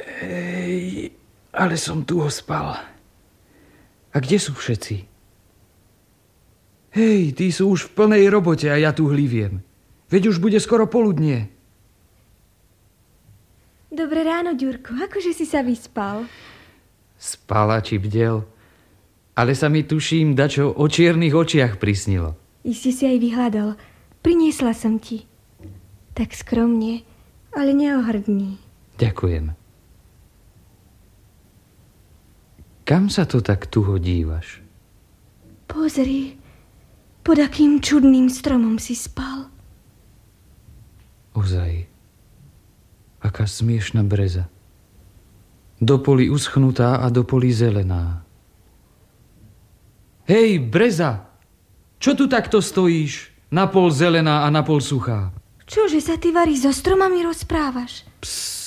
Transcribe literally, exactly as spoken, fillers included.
Ej, ale som tu ospal. A kde sú všetci? Hej, tí sú už v plnej robote a ja tu hliviem. Veď už bude skoro poludnie. Dobré ráno, Ďurko. Akože si sa vyspal? Spala či bdel. Ale sa mi, tuším, dačo o čiernych očiach prisnilo. Iste si aj vyhľadol. Priniesla som ti. Tak skromne, ale neohrdni. Ďakujem. Kam sa to tak tuho dívaš? Pozri, pod akým čudným stromom si spal. Ozaj, aká smiešna breza. Do poli uschnutá a do poli zelená. Hej, breza! Čo tu takto stojíš? Napol zelená a napol suchá. Čože sa ty, Vary, so stromami rozprávaš? Psst.